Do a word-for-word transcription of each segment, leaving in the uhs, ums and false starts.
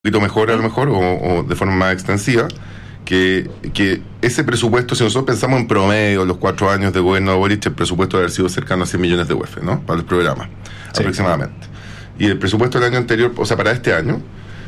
poquito mejor a lo mejor o, o de forma más extensiva, que, que ese presupuesto, si nosotros pensamos en promedio los cuatro años de gobierno de Boric, el presupuesto debe haber sido cercano a cien millones de U F, ¿no? Para el programa, sí, aproximadamente. Y el presupuesto del año anterior, o sea, para este año,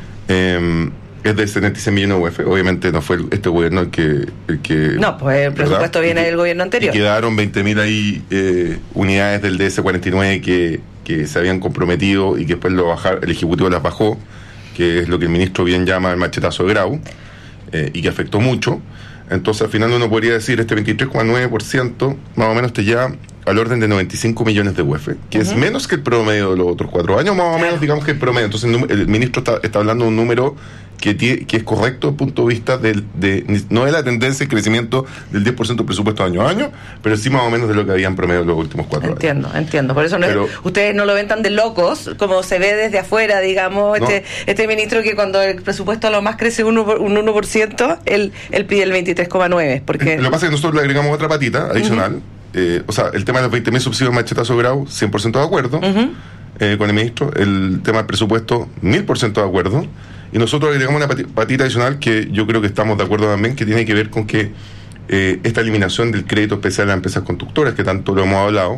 eh, es de setenta y seis millones de U F. Obviamente no fue este gobierno el que... El que no, pues el presupuesto ¿verdad? viene y, del gobierno anterior. Y quedaron veinte mil ahí eh, unidades del D S cuarenta y nueve que, que se habían comprometido y que después lo bajar, el Ejecutivo las bajó, que es lo que el ministro bien llama el machetazo de Grau, eh, y que afectó mucho. Entonces al final uno podría decir este veintitrés coma nueve por ciento más o menos te lleva al orden de noventa y cinco millones de U F, que uh-huh. es menos que el promedio de los otros cuatro años, más o menos, digamos que el promedio. Entonces el, el ministro está, está hablando de un número que, tiene, que es correcto desde el punto de vista del, de, no de la tendencia de crecimiento del diez por ciento del presupuesto año a año, pero sí más o menos de lo que había en promedio en los últimos cuatro entiendo, años. Entiendo, entiendo. Por eso no pero, es, ustedes no lo ven tan de locos, como se ve desde afuera, digamos, no. este, este ministro que cuando el presupuesto a lo más crece uno por, un uno por ciento, él, él pide el veintitrés coma nueve por ciento. Porque... Lo que pasa es que nosotros le agregamos otra patita adicional. Uh-huh. Eh, o sea, el tema de los veinte mil subsidios machetazo Grau, cien por ciento de acuerdo uh-huh. eh, con el ministro. El tema del presupuesto, mil por ciento de acuerdo. Y nosotros agregamos una pati- patita adicional que yo creo que estamos de acuerdo también, que tiene que ver con que eh, esta eliminación del crédito especial a las empresas constructoras, que tanto lo hemos hablado,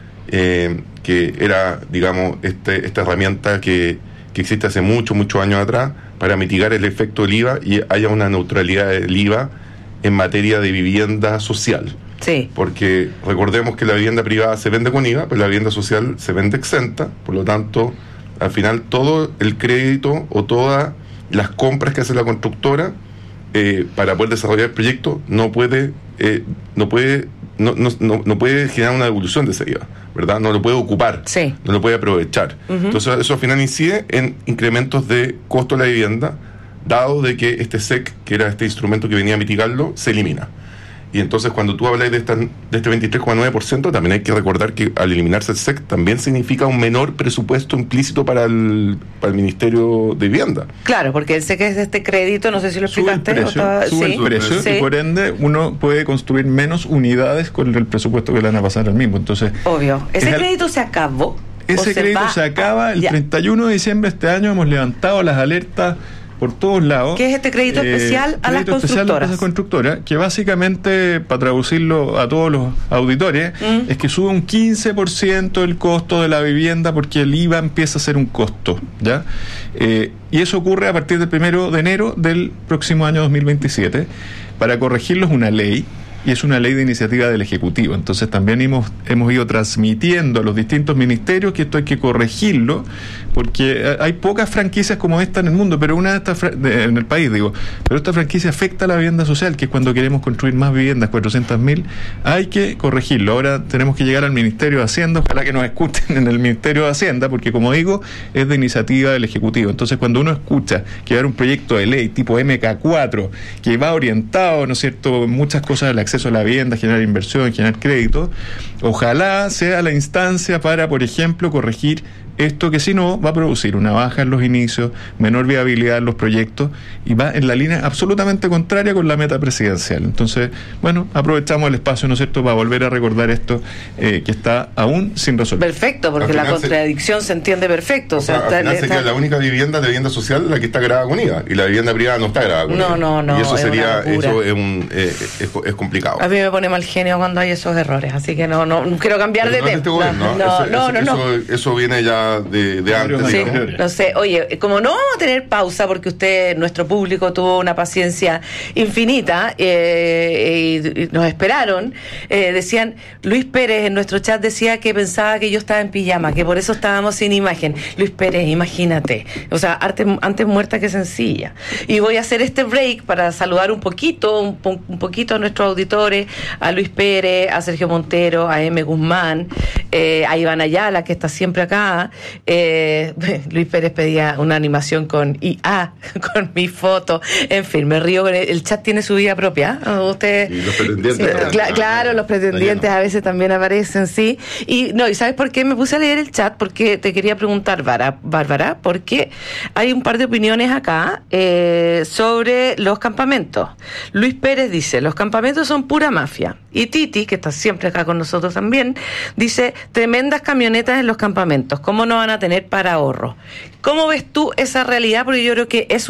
eh, que era, digamos, este, esta herramienta que, que existe hace muchos, muchos años atrás, para mitigar el efecto del I V A y haya una neutralidad del I V A en materia de vivienda social. Sí. Porque recordemos que la vivienda privada se vende con I V A, pero la vivienda social se vende exenta, por lo tanto, al final todo el crédito o todas las compras que hace la constructora eh, para poder desarrollar el proyecto no puede eh, no puede no, no, no, no puede generar una devolución de ese I V A, ¿verdad? No lo puede ocupar, sí. no lo puede aprovechar. Uh-huh. Entonces eso al final incide en incrementos de costo de la vivienda, dado de que este S E C, que era este instrumento que venía a mitigarlo, se elimina. Y entonces cuando tú hablas de, esta, de este veintitrés coma nueve por ciento, también hay que recordar que al eliminarse el S E C también significa un menor presupuesto implícito para el, para el Ministerio de Vivienda. Claro, porque el S E C es este crédito, no sé si lo explicaste. Sube el precio, estaba... sube ¿Sí? el precio sí. Y por ende uno puede construir menos unidades con el presupuesto que le van a pasar al mismo. Entonces, obvio. ¿Ese crédito el... se acabó? Ese crédito se, se acaba el ya. treinta y uno de diciembre de este año. Hemos levantado las alertas por todos lados. ¿Qué es este crédito eh, especial a las constructoras? Especial a las constructoras, que básicamente, para traducirlo a todos los auditores, mm. es que sube un quince por ciento el costo de la vivienda porque el I V A empieza a ser un costo, ¿ya? Eh, y eso ocurre a partir del primero de enero del próximo año dos mil veintisiete. Para corregirlo es una ley, y es una ley de iniciativa del Ejecutivo. Entonces también hemos, hemos ido transmitiendo a los distintos ministerios que esto hay que corregirlo, porque hay pocas franquicias como esta en el mundo, pero una de estas fra- de, en el país, digo, pero esta franquicia afecta a la vivienda social, que es cuando queremos construir más viviendas, cuatrocientas mil, hay que corregirlo. Ahora tenemos que llegar al Ministerio de Hacienda, ojalá que nos escuchen en el Ministerio de Hacienda, porque como digo, es de iniciativa del Ejecutivo. Entonces cuando uno escucha que va a haber un proyecto de ley tipo eme ka cuatro, que va orientado, ¿no es cierto?, muchas cosas del acceso a la vivienda, generar inversión, generar crédito, ojalá sea la instancia para, por ejemplo, corregir esto, que si no va a producir una baja en los inicios, menor viabilidad en los proyectos y va en la línea absolutamente contraria con la meta presidencial. Entonces, bueno, aprovechamos el espacio, ¿no es cierto?, para volver a recordar esto eh, que está aún sin resolver. Perfecto, porque la contradicción se, se entiende perfecto. O sea, o sea, al final está, sería la única vivienda de vivienda social la que está grabada con I V A y la vivienda privada no está grabada con no, I V A. No, no, y eso es sería, eso es, un, eh, es, es complicado. A mí me pone mal genio cuando hay esos errores, así que no, no, no quiero cambiar Pero de no tema. Este no, no, eso, no, no, eso, no. Eso, eso viene ya de, de antes. Sí, no sé, oye, como no vamos a tener pausa porque usted, nuestro público, tuvo una paciencia infinita eh, y, y nos esperaron, eh, decían, Luis Pérez en nuestro chat decía que pensaba que yo estaba en pijama, que por eso estábamos sin imagen. Luis Pérez, imagínate, o sea, arte, antes muerta que sencilla. Y voy a hacer este break para saludar un poquito, un, un poquito a nuestros auditores, a Luis Pérez, a Sergio Montero, a M. Guzmán, eh, a Iván Ayala, que está siempre acá. Eh, Luis Pérez pedía una animación con I A, con mi foto, en fin, me río. El chat tiene su vida propia. Usted, y los pretendientes. Sí, no, cl- claro, los pretendientes a veces también aparecen, sí. Y no, ¿y sabes por qué me puse a leer el chat? Porque te quería preguntar, Bárbara, porque hay un par de opiniones acá eh, sobre los campamentos. Luis Pérez dice, los campamentos son pura mafia. Y Titi, que está siempre acá con nosotros también, dice, tremendas camionetas en los campamentos. ¿Cómo no no van a tener para ahorro. ¿Cómo ves tú esa realidad? Porque yo creo que es